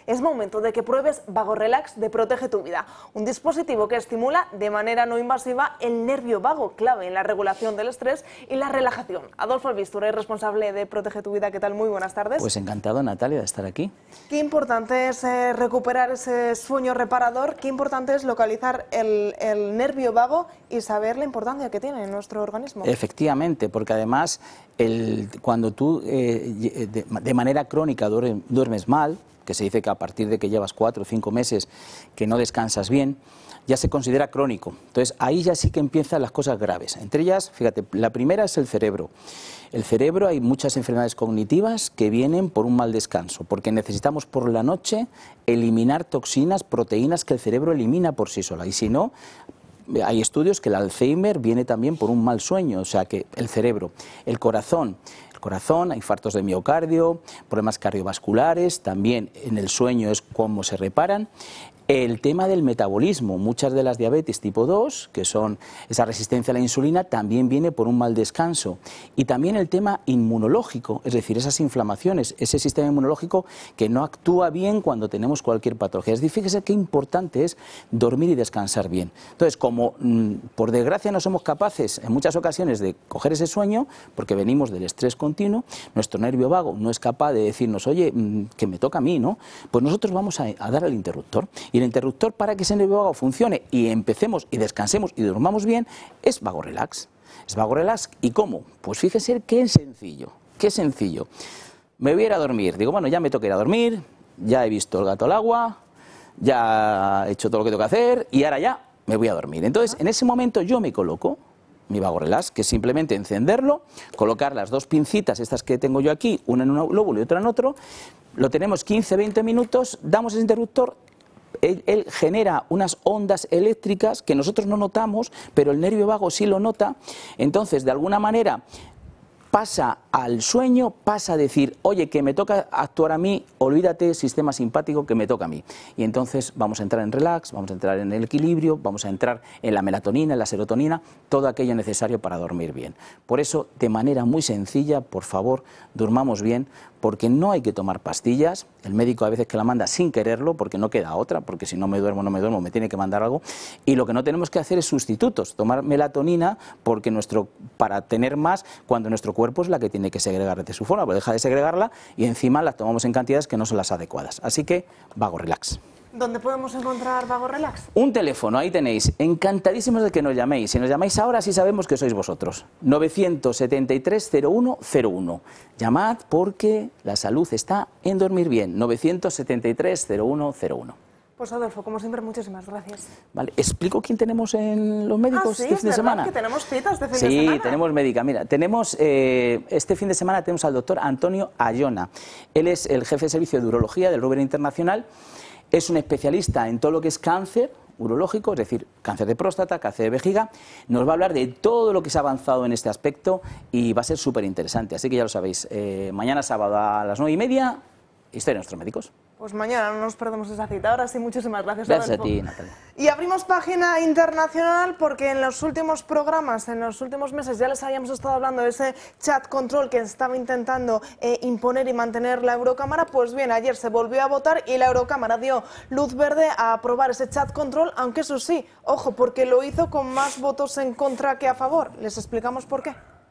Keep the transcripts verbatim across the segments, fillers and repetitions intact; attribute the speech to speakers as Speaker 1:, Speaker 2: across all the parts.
Speaker 1: es momento de que pruebes Vago Relax de Protege tu Vida, un dispositivo que estimula de manera no invasiva el nervio vago, clave en la regulación del estrés y la relajación. Adolfo Albistura, responsable de Protege tu Vida, ¿qué tal? Muy buenas tardes.
Speaker 2: Pues encantado, Natalia, de estar aquí.
Speaker 1: Qué importante es eh, recuperar ese sueño reparador, qué importante es localizar el, el nervio vago y saber la importancia que tiene en nuestro organismo.
Speaker 2: Efectivamente, porque además el, cuando tú eh, de, de manera crónica duermes mal, que se dice que a partir de que llevas cuatro o cinco meses que no descansas bien, ya se considera crónico. Entonces ahí ya sí que empiezan las cosas graves. Entre ellas, fíjate, la primera es el cerebro. El cerebro, hay muchas enfermedades cognitivas que vienen por un mal descanso, porque necesitamos por la noche eliminar toxinas, proteínas que el cerebro elimina por sí sola, y si no, hay estudios que el Alzheimer viene también por un mal sueño, o sea que el cerebro, el corazón, el corazón, infartos de miocardio, problemas cardiovasculares, también en el sueño es cómo se reparan. El tema del metabolismo, muchas de las diabetes tipo dos, que son esa resistencia a la insulina, también viene por un mal descanso. Y también el tema inmunológico, es decir, esas inflamaciones, ese sistema inmunológico que no actúa bien cuando tenemos cualquier patología. Es decir, fíjese qué importante es dormir y descansar bien. Entonces, como mmm, por desgracia no somos capaces en muchas ocasiones de coger ese sueño, porque venimos del estrés continuo, nuestro nervio vago no es capaz de decirnos, oye, mmm, que me toca a mí, ¿no? Pues nosotros vamos a, a dar al interruptor. Y el interruptor para que ese nervio vago funcione y empecemos y descansemos y durmamos bien es Vago Relax. Es Vago Relax. ¿Y cómo? Pues fíjese qué sencillo, qué sencillo. Me voy a ir a dormir. Digo, bueno, ya me toca ir a dormir, ya he visto el gato al agua, ya he hecho todo lo que tengo que hacer y ahora ya me voy a dormir. Entonces, en ese momento yo me coloco mi Vago Relax, que es simplemente encenderlo, colocar las dos pincitas, estas que tengo yo aquí, una en un lóbulo y otra en otro, lo tenemos quince a veinte minutos, damos ese interruptor. Él, él genera unas ondas eléctricas que nosotros no notamos, pero el nervio vago sí lo nota. Entonces, de alguna manera, pasa al sueño, pasa a decir, oye, que me toca actuar a mí, olvídate, sistema simpático, que me toca a mí. Y entonces vamos a entrar en relax, vamos a entrar en el equilibrio, vamos a entrar en la melatonina, en la serotonina, todo aquello necesario para dormir bien. Por eso, de manera muy sencilla, por favor, durmamos bien, porque no hay que tomar pastillas. El médico a veces que la manda sin quererlo, porque no queda otra, porque si no me duermo, no me duermo, me tiene que mandar algo. Y lo que no tenemos que hacer es sustitutos, tomar melatonina, porque nuestro, para tener más, cuando nuestro cuerpo es la que tiene que segregar de su forma, pues deja de segregarla y encima la tomamos en cantidades que no son las adecuadas. Así que, Vago Relax.
Speaker 1: ¿Dónde podemos encontrar Vago Relax?
Speaker 2: Un teléfono, ahí tenéis. Encantadísimos de que nos llaméis. Si nos llamáis ahora, sí sabemos que sois vosotros. novecientos setenta y tres cero uno cero uno. Llamad porque la salud está en dormir bien. novecientos setenta y tres cero uno cero uno.
Speaker 1: Pues Adolfo, como siempre, muchísimas gracias.
Speaker 2: Vale, ¿explico quién tenemos en los médicos
Speaker 1: ah, sí,
Speaker 2: este fin de semana?
Speaker 1: Que tenemos citas este fin
Speaker 2: sí,
Speaker 1: de semana.
Speaker 2: Sí, tenemos médica. Mira, tenemos eh, este fin de semana tenemos al doctor Antonio Ayona. Él es el jefe de servicio de urología del Ruber Internacional. Es un especialista en todo lo que es cáncer urológico, es decir, cáncer de próstata, cáncer de vejiga. Nos va a hablar de todo lo que se ha avanzado en este aspecto y va a ser súper interesante. Así que ya lo sabéis, eh, mañana sábado a las nueve y media, Historia de nuestros médicos.
Speaker 1: Pues mañana no nos perdemos esa cita. Ahora sí, muchísimas gracias.
Speaker 2: Gracias
Speaker 1: Adolfo.
Speaker 2: a ti, Natalia.
Speaker 1: Y abrimos página internacional porque en los últimos programas, en los últimos meses, ya les habíamos estado hablando de ese chat control que estaba intentando eh, imponer y mantener la Eurocámara. Pues bien, ayer se volvió a votar y la Eurocámara dio luz verde a aprobar ese chat control, aunque eso sí, ojo, porque lo hizo con más votos en contra que a favor. Les explicamos por qué.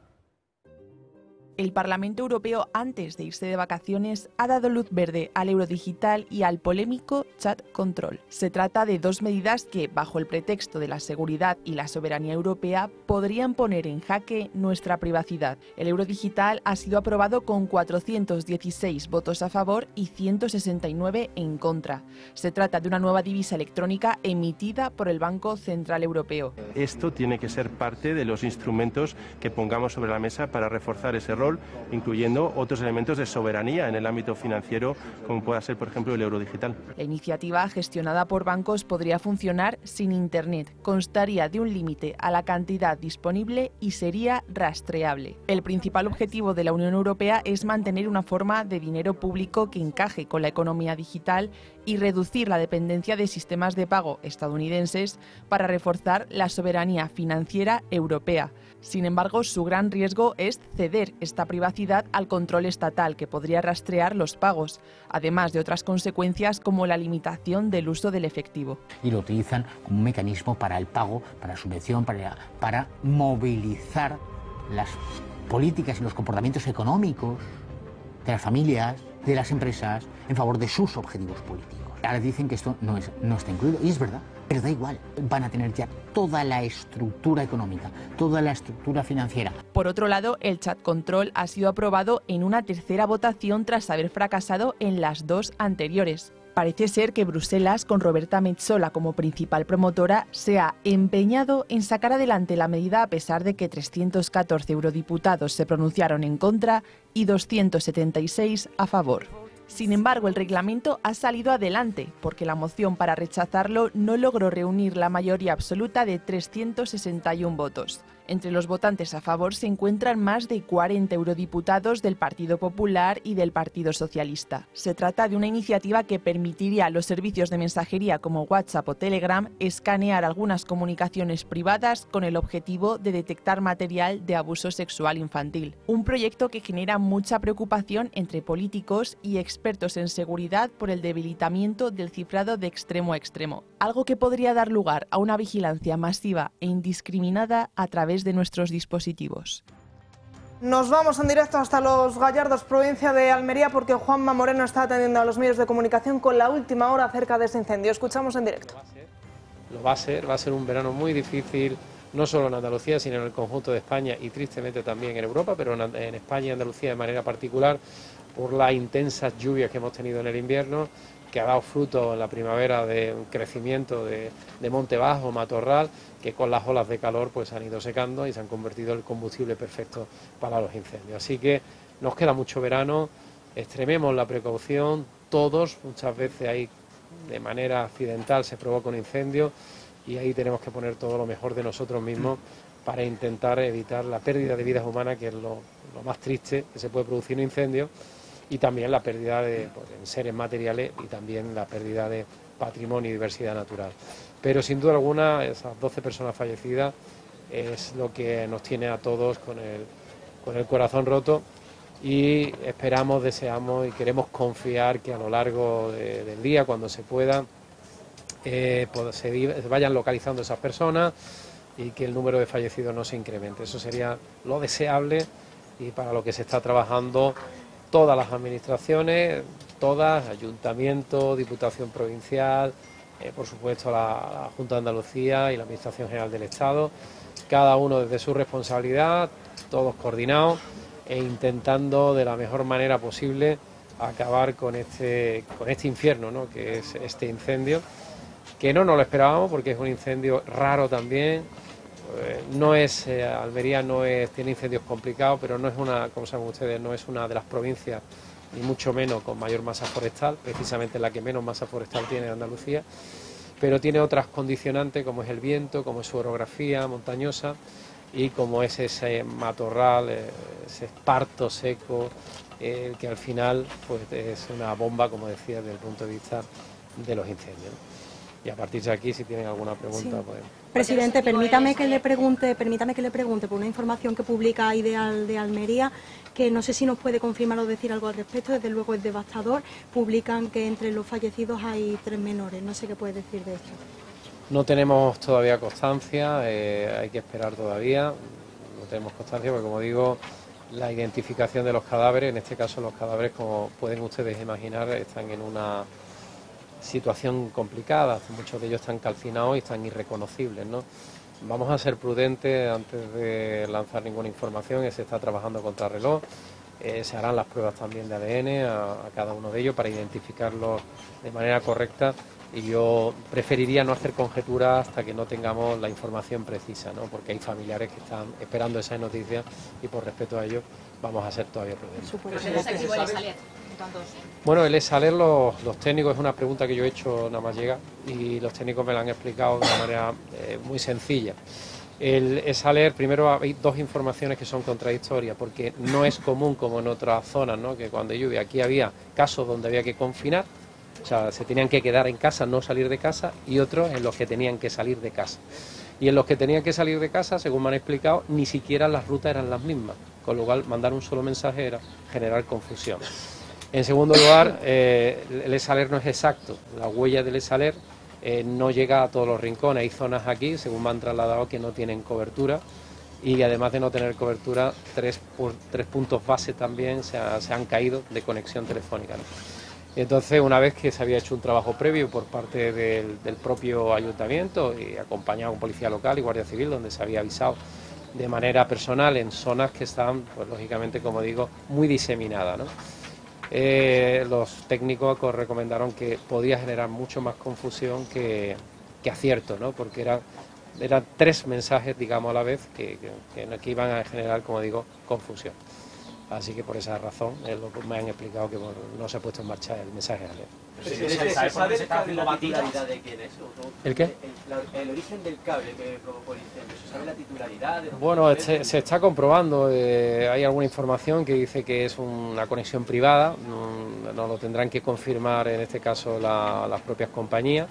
Speaker 3: El Parlamento Europeo, antes de irse de vacaciones, ha dado luz verde al eurodigital y al polémico chat control. Se trata de dos medidas que, bajo el pretexto de la seguridad y la soberanía europea, podrían poner en jaque nuestra privacidad. El eurodigital ha sido aprobado con cuatrocientos dieciséis votos a favor y ciento sesenta y nueve en contra. Se trata de una nueva divisa electrónica emitida por el Banco Central Europeo.
Speaker 4: Esto tiene que ser parte de los instrumentos que pongamos sobre la mesa para reforzar ese rol, incluyendo otros elementos de soberanía en el ámbito financiero, como pueda ser, por ejemplo, el eurodigital.
Speaker 3: La iniciativa, gestionada por bancos, podría funcionar sin Internet, constaría de un límite a la cantidad disponible y sería rastreable. El principal objetivo de la Unión Europea es mantener una forma de dinero público que encaje con la economía digital y reducir la dependencia de sistemas de pago estadounidenses para reforzar la soberanía financiera europea. Sin embargo, su gran riesgo es ceder esta esta privacidad al control estatal, que podría rastrear los pagos, además de otras consecuencias como la limitación del uso del efectivo.
Speaker 5: Y lo utilizan como un mecanismo para el pago, para la subvención, para, para movilizar las políticas y los comportamientos económicos de las familias, de las empresas, en favor de sus objetivos políticos. Ahora dicen que esto no, es, no está incluido, y es verdad, pero da igual, van a tener ya toda la estructura económica, toda la estructura financiera.
Speaker 3: Por otro lado, el chat control ha sido aprobado en una tercera votación tras haber fracasado en las dos anteriores. Parece ser que Bruselas, con Roberta Metsola como principal promotora, se ha empeñado en sacar adelante la medida a pesar de que trescientos catorce eurodiputados se pronunciaron en contra y doscientos setenta y seis a favor. Sin embargo, el reglamento ha salido adelante, porque la moción para rechazarlo no logró reunir la mayoría absoluta de trescientos sesenta y uno votos. Entre los votantes a favor se encuentran más de cuarenta eurodiputados del Partido Popular y del Partido Socialista. Se trata de una iniciativa que permitiría a los servicios de mensajería como WhatsApp o Telegram escanear algunas comunicaciones privadas con el objetivo de detectar material de abuso sexual infantil. Un proyecto que genera mucha preocupación entre políticos y expertos en seguridad por el debilitamiento del cifrado de extremo a extremo, algo que podría dar lugar a una vigilancia masiva e indiscriminada a través de nuestros dispositivos.
Speaker 1: Nos vamos en directo hasta Los Gallardos, provincia de Almería, porque Juanma Moreno está atendiendo a los medios de comunicación con la última hora acerca de ese incendio. Escuchamos en directo.
Speaker 6: Lo va a ser, va a ser un verano muy difícil, no solo en Andalucía, sino en el conjunto de España y tristemente también en Europa, pero en España y Andalucía de manera particular, por las intensas lluvias que hemos tenido en el invierno, que ha dado fruto en la primavera de un crecimiento de, de monte bajo, matorral, que con las olas de calor pues han ido secando y se han convertido en el combustible perfecto para los incendios. Así que nos queda mucho verano, extrememos la precaución, todos, muchas veces ahí de manera accidental se provoca un incendio y ahí tenemos que poner todo lo mejor de nosotros mismos para intentar evitar la pérdida de vidas humanas, que es lo, lo más triste que se puede producir un incendio, y también la pérdida de pues, seres materiales y también la pérdida de patrimonio y diversidad natural. Pero sin duda alguna esas doce personas fallecidas es lo que nos tiene a todos con el, con el corazón roto, y esperamos, deseamos y queremos confiar que a lo largo de, del día, cuando se pueda, eh, pues se, se vayan localizando esas personas y que el número de fallecidos no se incremente. Eso sería lo deseable y para lo que se está trabajando todas las administraciones, todas, Ayuntamiento, Diputación Provincial, eh, por supuesto la, la Junta de Andalucía y la Administración General del Estado, cada uno desde su responsabilidad, todos coordinados e intentando de la mejor manera posible acabar con este, con este infierno, ¿no?, que es este incendio, que no nos lo esperábamos porque es un incendio raro también. Eh, no es, eh, Almería no es, tiene incendios complicados, pero no es una, como saben ustedes, no es una de las provincias, ni mucho menos con mayor masa forestal, precisamente la que menos masa forestal tiene Andalucía, pero tiene otras condicionantes como es el viento, como es su orografía montañosa y como es ese matorral, eh, ese esparto seco, eh, que al final pues, es una bomba, como decía, desde el punto de vista de los incendios. Y a partir de aquí, si tienen alguna pregunta,
Speaker 7: sí.
Speaker 6: pues...
Speaker 7: Presidente, permítame que le pregunte, permítame que le pregunte por una información que publica Ideal de Almería, que no sé si nos puede confirmar o decir algo al respecto, desde luego es devastador. Publican que entre los fallecidos hay tres menores, no sé qué puede decir de esto.
Speaker 6: No tenemos todavía constancia, eh, hay que esperar todavía, no tenemos constancia porque, como digo, la identificación de los cadáveres, en este caso los cadáveres, como pueden ustedes imaginar, están en una situación complicada, muchos de ellos están calcinados y están irreconocibles, ¿no? Vamos a ser prudentes antes de lanzar ninguna información, se está trabajando contra reloj, eh, se harán las pruebas también de A D N a, a cada uno de ellos para identificarlos de manera correcta, y yo preferiría no hacer conjeturas hasta que no tengamos la información precisa, ¿no?, porque hay familiares que están esperando esas noticias y por respeto a ellos vamos a ser todavía prudentes. Bueno, el ESALER, los, los técnicos, es una pregunta que yo he hecho nada más llegar y los técnicos me la han explicado de una manera eh, muy sencilla. El ESALER, primero hay dos informaciones que son contradictorias, porque no es común como en otras zonas, ¿no?, que cuando llueve, aquí había casos donde había que confinar, o sea, se tenían que quedar en casa, no salir de casa, y otros en los que tenían que salir de casa. Y en los que tenían que salir de casa, según me han explicado, ni siquiera las rutas eran las mismas, con lo cual mandar un solo mensaje era generar confusión. En segundo lugar, eh, el eSaler no es exacto, la huella del eSaler eh, no llega a todos los rincones, hay zonas aquí, según me han trasladado, que no tienen cobertura, y además de no tener cobertura, tres, tres puntos base también se, ha, se han caído de conexión telefónica, ¿no? Entonces, una vez que se había hecho un trabajo previo por parte del, del propio ayuntamiento y acompañado con policía local y guardia civil, donde se había avisado de manera personal en zonas que estaban, pues lógicamente, como digo, muy diseminadas, ¿no? Eh, los técnicos recomendaron que podía generar mucho más confusión que, que acierto, ¿no? Porque eran, eran tres mensajes, digamos, a la vez que, que, que iban a generar, como digo, confusión. Así que por esa razón es lo que me han explicado que bueno, no se ha puesto en marcha el mensaje aler.
Speaker 8: ¿Se sabe por qué se está haciendo la titularidad de quién es?
Speaker 6: ¿El qué?
Speaker 8: El, el origen del cable que provocó el incendio, ¿se sabe la titularidad? De
Speaker 6: bueno, este, se está comprobando, eh, hay alguna información que dice que es una conexión privada, no, no lo tendrán que confirmar en este caso la, las propias compañías.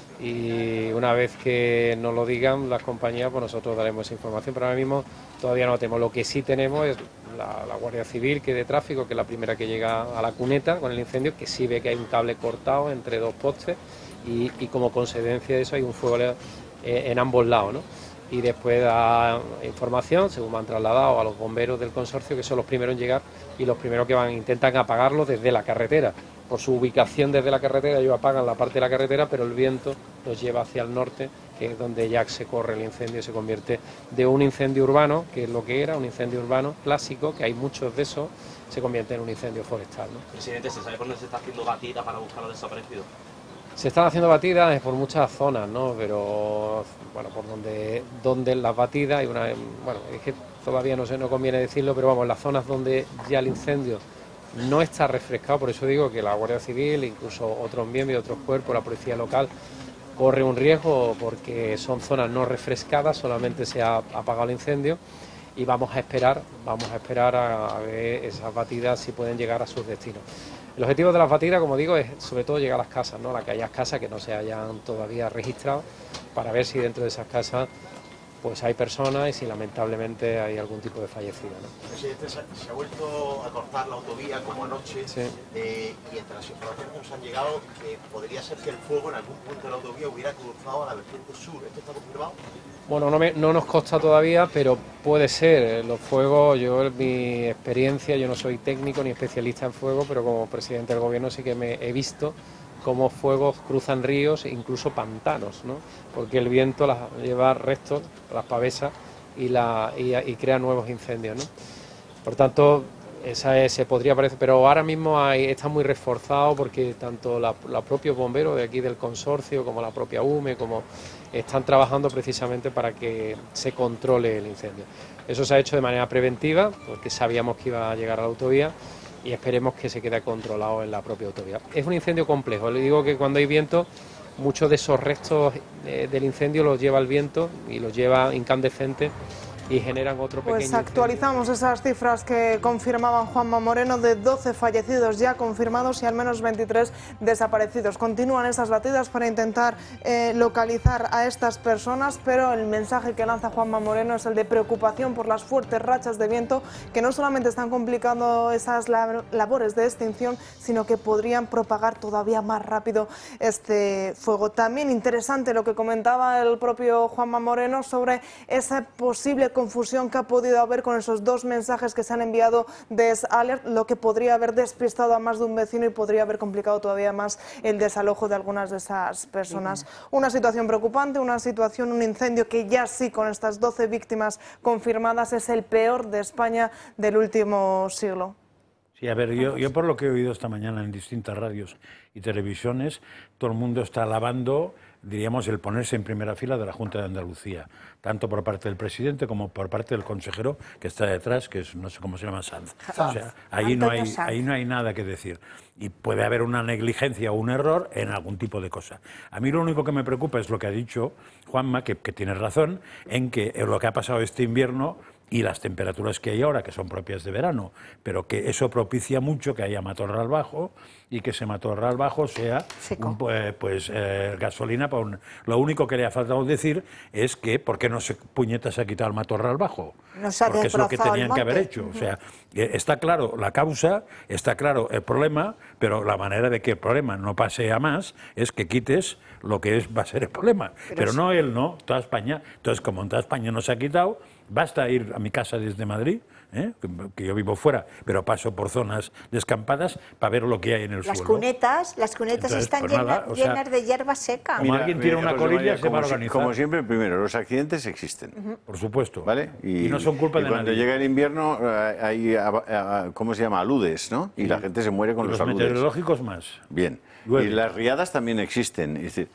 Speaker 6: Y una vez que nos lo digan las compañías, pues nosotros daremos esa información, pero ahora mismo todavía no lo tenemos. Lo que sí tenemos es la, la Guardia Civil, que de tráfico, que es la primera que llega a la cuneta con el incendio, que sí ve que hay un cable cortado entre dos postes y, y como consecuencia de eso hay un fuego eh, en ambos lados, ¿no? Y después da información, según me han trasladado, a los bomberos del consorcio, que son los primeros en llegar y los primeros que van intentan apagarlo desde la carretera. Por su ubicación desde la carretera, ellos apagan la parte de la carretera, pero el viento los lleva hacia el norte, que es donde ya se corre el incendio y se convierte de un incendio urbano, que es lo que era, un incendio urbano clásico, que hay muchos de esos, se convierte en un incendio forestal, ¿no?
Speaker 8: Presidente, ¿se sabe por dónde se está haciendo batida para buscar a los desaparecidos?
Speaker 6: Se están haciendo batidas por muchas zonas, ¿no? Pero bueno, por donde, donde las batidas hay una, bueno, es que todavía no sé, no conviene decirlo, pero vamos, las zonas donde ya el incendio no está refrescado, por eso digo que la Guardia Civil, incluso otros miembros, otros cuerpos, la policía local, corre un riesgo porque son zonas no refrescadas, solamente se ha apagado el incendio y vamos a esperar, vamos a esperar a, a ver esas batidas si pueden llegar a sus destinos. El objetivo de las batidas, como digo, es sobre todo llegar a las casas, ¿no? A aquellas casas que no se hayan todavía registrado, para ver si dentro de esas casas pues hay personas y si lamentablemente hay algún tipo de fallecido, ¿no?
Speaker 9: Presidente, se ha vuelto a cortar la autovía como anoche,
Speaker 6: sí.
Speaker 9: eh, y entre las informaciones que nos han llegado, eh, podría ser que el fuego en algún punto de la autovía hubiera cruzado a la vertiente sur. ¿Esto está confirmado?
Speaker 6: Bueno, no, me, no nos consta todavía, pero puede ser. Los fuegos, yo en mi experiencia, yo no soy técnico ni especialista en fuego, pero como presidente del gobierno sí que me he visto cómo fuegos cruzan ríos e incluso pantanos, ¿no? Porque el viento las lleva restos, las pavesas, y, la, y, y crea nuevos incendios, ¿no? Por tanto, esa es, se podría parecer, pero ahora mismo hay, está muy reforzado porque tanto la, los propios bomberos de aquí del consorcio como la propia U M E como están trabajando precisamente para que se controle el incendio. Eso se ha hecho de manera preventiva porque sabíamos que iba a llegar a la autovía y esperemos que se quede controlado en la propia autovía. Es un incendio complejo, le digo que cuando hay viento muchos de esos restos eh, del incendio los lleva el viento y los lleva incandescentes y generan otro pequeño
Speaker 1: Pues actualizamos
Speaker 6: incendio.
Speaker 1: Esas cifras que confirmaban Juanma Moreno, de doce fallecidos ya confirmados y al menos veintitrés desaparecidos. Continúan estas batidas para intentar eh, localizar a estas personas, pero el mensaje que lanza Juanma Moreno es el de preocupación por las fuertes rachas de viento que no solamente están complicando esas labores de extinción, sino que podrían propagar todavía más rápido este fuego. También interesante lo que comentaba el propio Juanma Moreno sobre esa posible confusión que ha podido haber con esos dos mensajes que se han enviado de eSalert, lo que podría haber despistado a más de un vecino y podría haber complicado todavía más el desalojo de algunas de esas personas. Una situación preocupante, una situación, un incendio que ya sí, con estas doce víctimas confirmadas, es el peor de España del último siglo.
Speaker 10: Sí, a ver, yo, yo por lo que he oído esta mañana en distintas radios y televisiones, todo el mundo está alabando, diríamos, el ponerse en primera fila de la Junta de Andalucía, tanto por parte del presidente como por parte del consejero que está detrás, que es, no sé cómo se llama, Sanz. O sea, ahí no, hay, ahí no hay nada que decir. Y puede haber una negligencia o un error en algún tipo de cosa. A mí lo único que me preocupa es lo que ha dicho Juanma, que, que tiene razón, en que lo que ha pasado este invierno y las temperaturas que hay ahora, que son propias de verano, pero que eso propicia mucho que haya matorral bajo y que ese matorral bajo sea un, pues, pues eh, gasolina. Para un... Lo único que le ha faltado decir es que ¿por qué no se puñetas ha quitado el matorral bajo?
Speaker 11: No se ha
Speaker 10: Porque es lo que tenían que haber
Speaker 11: monte.
Speaker 10: hecho. O sea, está claro la causa, está claro el problema, pero la manera de que el problema no pase a más es que quites lo que es, va a ser el problema. Pero, pero no él, no, toda España. Entonces, como en toda España no se ha quitado, basta ir a mi casa desde Madrid, ¿eh? que, que yo vivo fuera, pero paso por zonas descampadas para ver lo que hay en el
Speaker 11: las
Speaker 10: suelo.
Speaker 11: Cunetas, las cunetas
Speaker 10: Entonces,
Speaker 11: están
Speaker 10: pues
Speaker 11: llenas,
Speaker 10: nada, o sea,
Speaker 11: llenas de hierba seca.
Speaker 10: Como alguien tiene una
Speaker 12: José
Speaker 10: colilla,
Speaker 12: María,
Speaker 10: se va a
Speaker 12: como, si-
Speaker 10: organizar.
Speaker 12: como siempre, primero, los accidentes existen.
Speaker 11: Ujú.
Speaker 10: Por supuesto.
Speaker 12: ¿Vale?
Speaker 10: Y no son culpa
Speaker 12: y
Speaker 10: de
Speaker 12: cuando
Speaker 10: nadie.
Speaker 12: llega el invierno, eh, hay, a- a- ¿cómo se llama? Aludes, ¿no? Y
Speaker 10: Sí.
Speaker 12: la gente se muere con
Speaker 10: Y
Speaker 12: los,
Speaker 10: los
Speaker 12: aludes.
Speaker 10: meteorológicos más.
Speaker 12: Bien.
Speaker 10: Llueve.
Speaker 12: Y las riadas también existen. Es decir,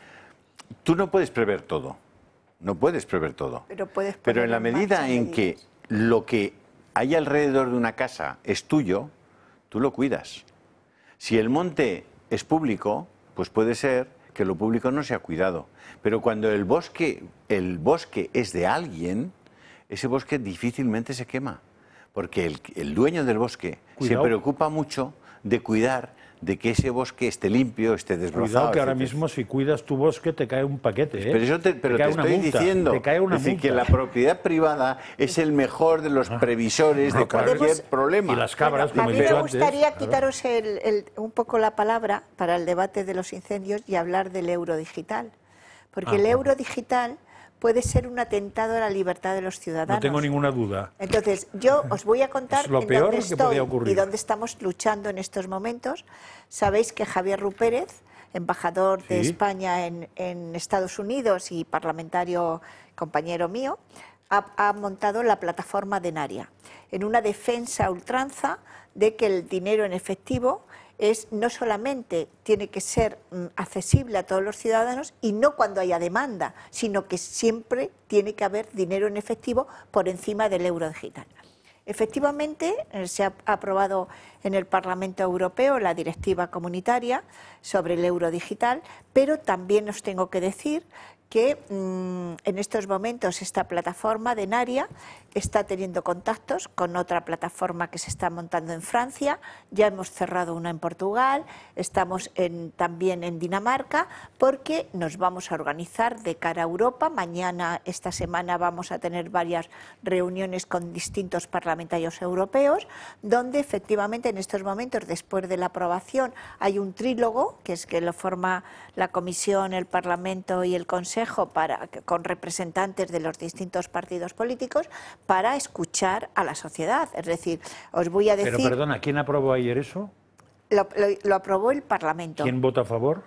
Speaker 12: tú no puedes prever todo. No puedes prever todo.
Speaker 11: Pero puedes
Speaker 12: Pero
Speaker 11: poner
Speaker 12: en la
Speaker 11: en
Speaker 12: medida
Speaker 11: marcha
Speaker 12: en que lo que hay alrededor de una casa es tuyo, tú lo cuidas. Si el monte es público, pues puede ser que lo público no sea cuidado. Pero cuando el bosque, el bosque es de alguien, ese bosque difícilmente se quema. Porque el, el dueño del bosque
Speaker 10: Cuidado.
Speaker 12: se preocupa mucho de cuidar de que ese bosque esté limpio, esté desbrozado.
Speaker 10: Cuidado que ahora
Speaker 12: etcétera.
Speaker 10: mismo si cuidas tu bosque te cae un paquete, ¿eh?
Speaker 12: Pero, eso te, pero
Speaker 10: cae
Speaker 12: te
Speaker 10: una
Speaker 12: estoy
Speaker 10: multa,
Speaker 12: diciendo
Speaker 10: te cae una
Speaker 12: es decir,
Speaker 10: multa.
Speaker 12: que la propiedad privada es el mejor de los previsores
Speaker 10: no,
Speaker 12: de
Speaker 10: claro.
Speaker 12: cualquier
Speaker 11: Podemos-
Speaker 12: problema.
Speaker 10: Y las cabras,
Speaker 11: A
Speaker 10: como
Speaker 11: mí
Speaker 10: he
Speaker 11: me
Speaker 10: dicho antes,
Speaker 11: gustaría
Speaker 10: claro.
Speaker 11: quitaros el- el- un poco la palabra para el debate de los incendios y hablar del euro digital. Porque
Speaker 10: Ah,
Speaker 11: el
Speaker 10: bueno.
Speaker 11: euro digital puede ser un atentado a la libertad de los ciudadanos.
Speaker 10: No tengo ninguna duda.
Speaker 11: Entonces, yo os voy a contar
Speaker 10: Es lo
Speaker 11: en
Speaker 10: peor
Speaker 11: dónde
Speaker 10: que
Speaker 11: estoy
Speaker 10: podía ocurrir.
Speaker 11: y dónde estamos luchando en estos momentos. Sabéis que Javier Rupérez, embajador de
Speaker 10: Sí.
Speaker 11: España en, en Estados Unidos y parlamentario compañero mío, ha, ha montado la plataforma Denaria, en una defensa a ultranza de que el dinero en efectivo es no solamente tiene que ser mm, accesible a todos los ciudadanos y no cuando haya demanda, sino que siempre tiene que haber dinero en efectivo por encima del euro digital. Efectivamente, eh, se ha aprobado en el Parlamento Europeo la directiva comunitaria sobre el euro digital, pero también os tengo que decir que mmm, en estos momentos esta plataforma Denaria está teniendo contactos con otra plataforma que se está montando en Francia, ya hemos cerrado una en Portugal, estamos en, también en Dinamarca, porque nos vamos a organizar de cara a Europa. Mañana, esta semana, vamos a tener varias reuniones con distintos parlamentarios europeos, donde efectivamente en estos momentos, después de la aprobación, hay un trílogo, que es que lo forma la Comisión, el Parlamento y el Consejo, para, con representantes de los distintos partidos políticos, para escuchar a la sociedad. Es decir, os voy a decir...
Speaker 10: Pero perdona, ¿quién aprobó ayer eso?
Speaker 11: Lo, lo, lo aprobó el Parlamento.
Speaker 10: ¿Quién vota a favor?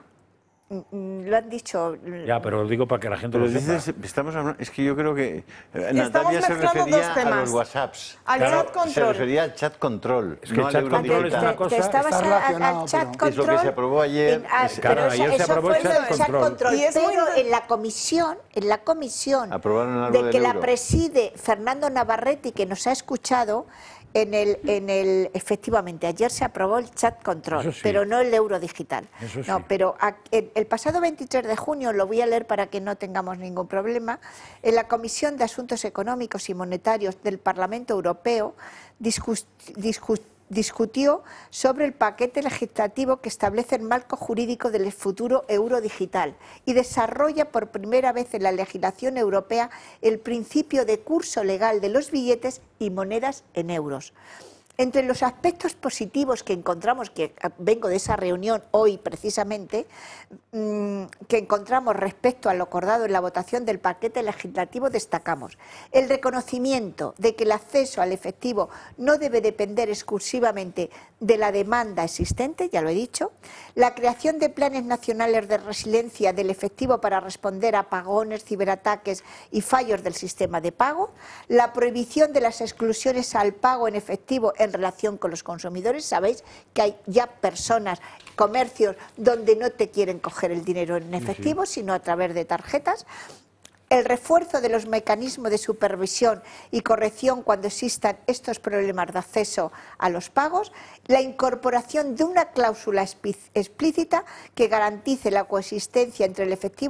Speaker 11: Mm, Lo han dicho...
Speaker 10: Ya, pero lo digo para que la gente
Speaker 12: Pero
Speaker 10: lo sepa.
Speaker 12: dices, estamos hablando, es que yo creo que eh,
Speaker 1: Estamos
Speaker 12: Natalia se
Speaker 1: mezclando
Speaker 12: refería
Speaker 1: dos
Speaker 12: a
Speaker 1: temas.
Speaker 12: los WhatsApps.
Speaker 1: Al
Speaker 12: Claro,
Speaker 1: chat
Speaker 12: Se
Speaker 1: control.
Speaker 12: refería al chat control.
Speaker 10: Es que
Speaker 12: no
Speaker 10: el
Speaker 12: al
Speaker 10: chat
Speaker 12: euro
Speaker 10: control es
Speaker 12: digital.
Speaker 10: una cosa-
Speaker 11: Te estabas
Speaker 13: está
Speaker 11: a- a-
Speaker 13: relacionado,
Speaker 11: al chat
Speaker 13: pero-
Speaker 11: control.
Speaker 12: Es lo que se aprobó ayer.
Speaker 11: En- ah,
Speaker 12: es-
Speaker 10: Claro,
Speaker 11: pero
Speaker 10: ayer
Speaker 11: eso,
Speaker 10: se
Speaker 11: eso
Speaker 10: aprobó
Speaker 11: fue
Speaker 10: el
Speaker 11: lo
Speaker 10: chat
Speaker 11: del chat
Speaker 10: control.
Speaker 11: control.
Speaker 1: Y es muy
Speaker 11: Pero
Speaker 1: inter-
Speaker 11: en la comisión, en la comisión
Speaker 12: Aprobaron algo
Speaker 11: de
Speaker 12: del
Speaker 11: que la
Speaker 12: euro.
Speaker 11: preside Fernando Navarrete, que nos ha escuchado, en el, en el, efectivamente, ayer se aprobó el chat control,
Speaker 10: Eso sí.
Speaker 11: pero no el euro digital.
Speaker 10: Eso
Speaker 11: No,
Speaker 10: sí.
Speaker 11: pero a- el, el pasado veintitrés de junio, lo voy a leer para que no tengamos ningún problema, en la Comisión de Asuntos Económicos y Monetarios del Parlamento Europeo discus- discus- discutió sobre el paquete legislativo que establece el marco jurídico del futuro euro digital y desarrolla por primera vez en la legislación europea el principio de curso legal de los billetes y monedas en euros. Entre los aspectos positivos que encontramos, que vengo de esa reunión hoy precisamente, mmm, que encontramos respecto a lo acordado en la votación del paquete legislativo, destacamos el reconocimiento de que el acceso al efectivo no debe depender exclusivamente de la demanda existente, ya lo he dicho, la creación de planes nacionales de resiliencia del efectivo para responder a apagones, ciberataques y fallos del sistema de pago, la prohibición de las exclusiones al pago en efectivo en relación con los consumidores. Sabéis que hay ya personas, comercios, donde no te quieren coger el dinero en efectivo, sí, sí. sino a través de tarjetas. El refuerzo de los mecanismos de supervisión y corrección cuando existan estos problemas de acceso a los pagos, la incorporación de una cláusula explícita que garantice la coexistencia entre el efectivo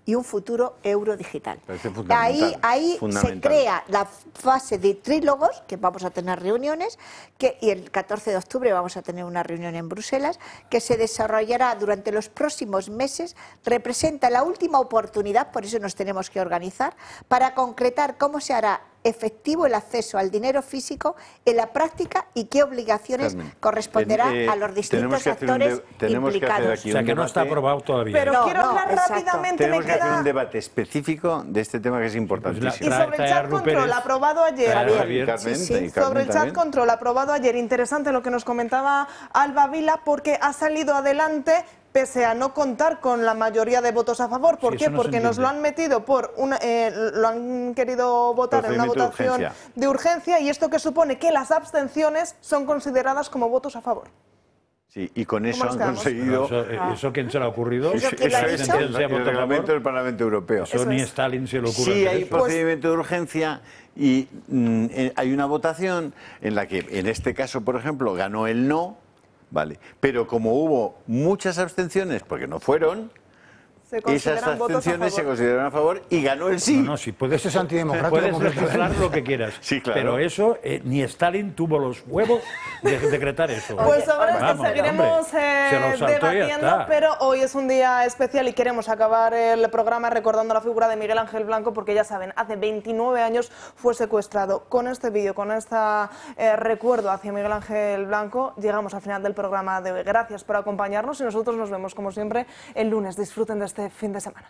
Speaker 11: y un futuro euro digital.
Speaker 12: Parece fundamental,
Speaker 11: Ahí, ahí
Speaker 12: fundamental.
Speaker 11: se crea la fase de trílogos, que vamos a tener reuniones, que, y el catorce de octubre vamos a tener una reunión en Bruselas, que se desarrollará durante los próximos meses, representa la última oportunidad, por eso nos tenemos que organizar, para concretar cómo se hará efectivo el acceso al dinero físico en la práctica y qué obligaciones
Speaker 12: Carmen,
Speaker 11: corresponderá
Speaker 12: eh,
Speaker 11: a los distintos
Speaker 12: tenemos que hacer un
Speaker 11: actores
Speaker 12: de- tenemos que hacer
Speaker 11: implicados.
Speaker 12: aquí
Speaker 10: O sea,
Speaker 12: un
Speaker 10: que no está
Speaker 12: debate.
Speaker 10: aprobado todavía.
Speaker 1: Pero
Speaker 11: No,
Speaker 1: quiero
Speaker 11: no,
Speaker 1: hablar
Speaker 11: exacto.
Speaker 1: rápidamente,
Speaker 12: Tenemos
Speaker 1: me
Speaker 12: que hacer
Speaker 1: queda...
Speaker 12: un debate específico de este tema que es importantísimo.
Speaker 1: Y sobre el
Speaker 10: Trae a
Speaker 1: chat
Speaker 10: Rupert
Speaker 1: control
Speaker 10: Pérez.
Speaker 1: aprobado ayer.
Speaker 10: Trae a
Speaker 12: Javier,
Speaker 10: Javier.
Speaker 12: Carmen,
Speaker 11: Sí, sí.
Speaker 12: y Carmen
Speaker 1: Sobre el chat
Speaker 12: también.
Speaker 1: control aprobado ayer, interesante lo que nos comentaba Alba Vila, porque ha salido adelante pese a no contar con la mayoría de votos a favor. ¿Por
Speaker 10: Sí,
Speaker 1: qué?
Speaker 10: eso no se
Speaker 1: Porque nos lo han metido por una, eh, lo han querido votar en una
Speaker 12: Procedimiento de
Speaker 1: votación
Speaker 12: urgencia.
Speaker 1: de urgencia, y esto que supone que las abstenciones son consideradas como votos a favor.
Speaker 12: Sí, y con eso
Speaker 1: ¿Cómo
Speaker 12: han
Speaker 1: estamos?
Speaker 12: conseguido...
Speaker 10: Eso, eh, ¿eso quién se le ha ocurrido?
Speaker 11: ¿Eso quién lo ha
Speaker 12: Eso es
Speaker 11: dicho?
Speaker 12: el, el reglamento del Parlamento Europeo.
Speaker 10: Eso ni Stalin se le ocurre.
Speaker 12: Sí,
Speaker 10: hacer
Speaker 12: hay
Speaker 10: eso.
Speaker 12: procedimiento de urgencia y mm, eh, hay una votación en la que, en este caso, por ejemplo, ganó el no, vale, pero como hubo muchas abstenciones, porque no fueron,
Speaker 1: Se
Speaker 12: esas
Speaker 1: consideran votos a
Speaker 12: abstenciones se
Speaker 1: favor.
Speaker 12: consideraron a favor y ganó el sí.
Speaker 10: No, no, si puedes,
Speaker 13: Eso es antidemocrático
Speaker 10: puedes
Speaker 13: completamente.
Speaker 10: legislar lo que quieras.
Speaker 12: Sí, claro.
Speaker 10: Pero eso, eh, ni Stalin tuvo los huevos de decretar eso.
Speaker 1: Pues sobre esto
Speaker 10: Vamos,
Speaker 1: seguiremos
Speaker 10: hombre,
Speaker 1: eh,
Speaker 10: se lo saltó y ya
Speaker 1: debatiendo,
Speaker 10: está.
Speaker 1: pero hoy es un día especial y queremos acabar el programa recordando la figura de Miguel Ángel Blanco, porque ya saben, hace veintinueve años fue secuestrado. Con este vídeo, con este eh, recuerdo hacia Miguel Ángel Blanco, llegamos al final del programa de hoy. Gracias por acompañarnos y nosotros nos vemos, como siempre, el lunes. Disfruten de este fin de semana.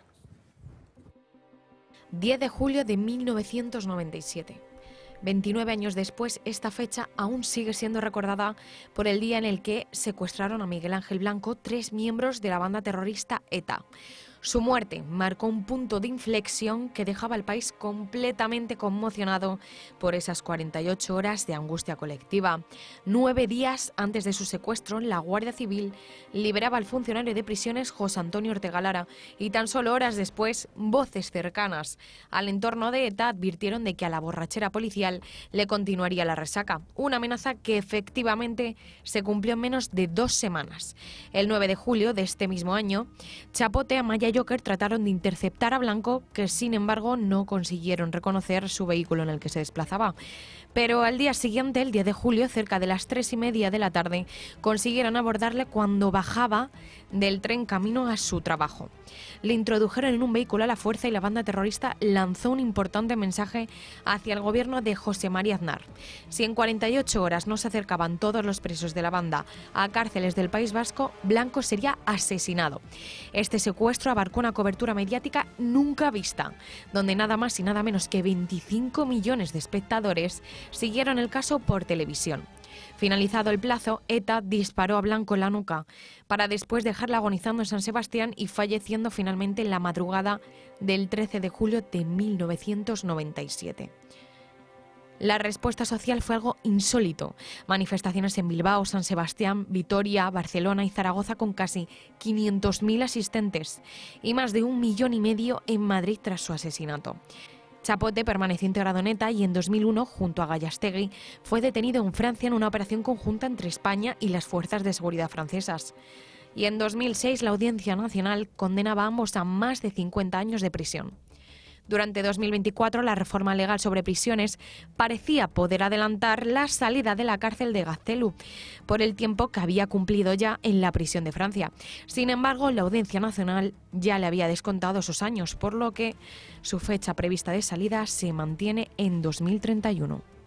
Speaker 14: diez de julio de mil novecientos noventa y siete. veintinueve años después, esta fecha aún sigue siendo recordada por el día en el que secuestraron a Miguel Ángel Blanco tres miembros de la banda terrorista ETA. Su muerte marcó un punto de inflexión que dejaba al país completamente conmocionado por esas cuarenta y ocho horas de angustia colectiva. Nueve días antes de su secuestro, la Guardia Civil liberaba al funcionario de prisiones José Antonio Ortega Lara, y tan solo horas después, voces cercanas al entorno de ETA advirtieron de que a la borrachera policial le continuaría la resaca, una amenaza que efectivamente se cumplió en menos de dos semanas. El nueve de julio de este mismo año, Chapote, Amaya y Joker trataron de interceptar a Blanco, que sin embargo no consiguieron reconocer su vehículo en el que se desplazaba. Pero al día siguiente, el diez de julio, cerca de las tres y media de la tarde, consiguieron abordarle cuando bajaba del tren camino a su trabajo. Le introdujeron en un vehículo a la fuerza y la banda terrorista lanzó un importante mensaje hacia el gobierno de José María Aznar. Si en cuarenta y ocho horas no se acercaban todos los presos de la banda a cárceles del País Vasco, Blanco sería asesinado. Este secuestro abarcó una cobertura mediática nunca vista, donde nada más y nada menos que veinticinco millones de espectadores siguieron el caso por televisión. Finalizado el plazo, ETA disparó a Blanco en la nuca, para después dejarla agonizando en San Sebastián y falleciendo finalmente en la madrugada del trece de julio de mil novecientos noventa y siete. La respuesta social fue algo insólito. Manifestaciones en Bilbao, San Sebastián, Vitoria, Barcelona y Zaragoza con casi quinientos mil asistentes y más de un millón y medio en Madrid tras su asesinato. Chapote permaneció integrado en ETA y en dos mil uno, junto a Gallastegui, fue detenido en Francia en una operación conjunta entre España y las fuerzas de seguridad francesas. Y en dos mil seis la Audiencia Nacional condenaba a ambos a más de cincuenta años de prisión. Durante dos mil veinticuatro, la reforma legal sobre prisiones parecía poder adelantar la salida de la cárcel de Gaztelu, por el tiempo que había cumplido ya en la prisión de Francia. Sin embargo, la Audiencia Nacional ya le había descontado esos años, por lo que su fecha prevista de salida se mantiene en dos mil treinta y uno.